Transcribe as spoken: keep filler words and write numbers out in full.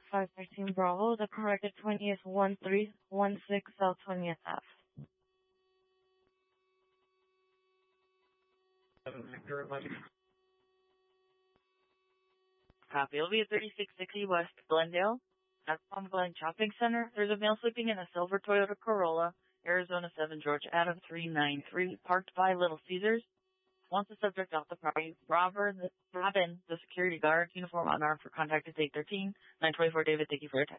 five thirteen Bravo. The corrected twenty is one three one six South twentieth Avenue. Copy. It'll be at thirty-six sixty West Glendale at Palm Glen Shopping Center. There's a male sleeping in a silver Toyota Corolla, Arizona seven, Georgia, Adam three nine three, parked by Little Caesars. Once the subject off the property, Robert, Robin, the security guard, uniform unarmed for contact is eight thirteen, nine twenty-four David, thank you for your text.